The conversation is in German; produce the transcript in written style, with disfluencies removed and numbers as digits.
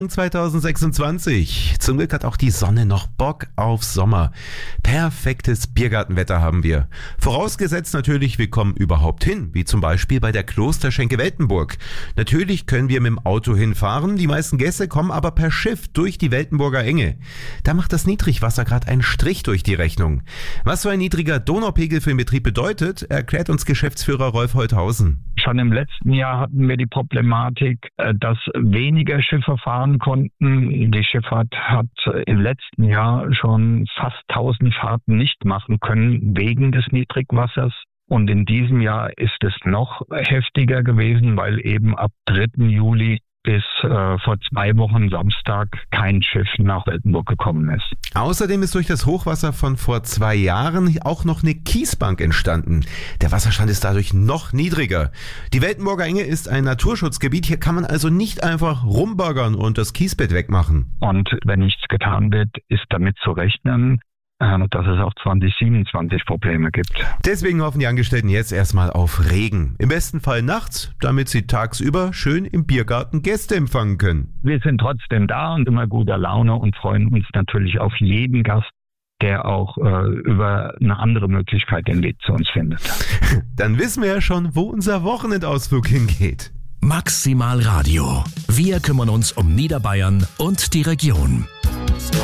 2026. Zum Glück hat auch die Sonne noch Bock auf Sommer. Perfektes Biergartenwetter haben wir. Vorausgesetzt natürlich, wir kommen überhaupt hin, wie zum Beispiel bei der Klosterschenke Weltenburg. Natürlich können wir mit dem Auto hinfahren, die meisten Gäste kommen aber per Schiff durch die Weltenburger Enge. Da macht das Niedrigwasser gerade einen Strich durch die Rechnung. Was so ein niedriger Donaupegel für den Betrieb bedeutet, erklärt uns Geschäftsführer Rolf Holthausen. Schon im letzten Jahr hatten wir die Problematik, dass weniger Schiffe fahren konnten. Die Schifffahrt hat im letzten Jahr schon fast 1000 Fahrten nicht machen können wegen des Niedrigwassers. Und in diesem Jahr ist es noch heftiger gewesen, weil eben ab 3. Juli bis vor 2 Wochen Samstag kein Schiff nach Weltenburg gekommen ist. Außerdem ist durch das Hochwasser von vor 2 Jahren auch noch eine Kiesbank entstanden. Der Wasserstand ist dadurch noch niedriger. Die Weltenburger Enge ist ein Naturschutzgebiet. Hier kann man also nicht einfach rumbaggern und das Kiesbett wegmachen. Und wenn nichts getan wird, ist damit zu rechnen, dass es auch 2027 Probleme gibt. Deswegen hoffen die Angestellten jetzt erstmal auf Regen. Im besten Fall nachts, damit sie tagsüber schön im Biergarten Gäste empfangen können. Wir sind trotzdem da und immer guter Laune und freuen uns natürlich auf jeden Gast, der auch über eine andere Möglichkeit den Weg zu uns findet. Dann wissen wir ja schon, wo unser Wochenendausflug hingeht. Maximal Radio. Wir kümmern uns um Niederbayern und die Region.